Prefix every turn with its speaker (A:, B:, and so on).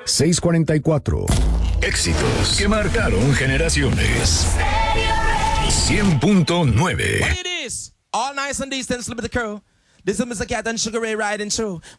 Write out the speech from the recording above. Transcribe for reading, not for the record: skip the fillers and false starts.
A: 644. Éxitos que marcaron generaciones. 100.9.
B: It is all nice and decent with the crew. This is Mr. Cat and Sugar Ray riding through.